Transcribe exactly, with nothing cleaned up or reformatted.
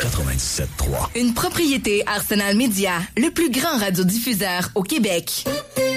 quatre-vingt-dix-sept trois. Une propriété Arsenal Média, le plus grand radiodiffuseur au Québec.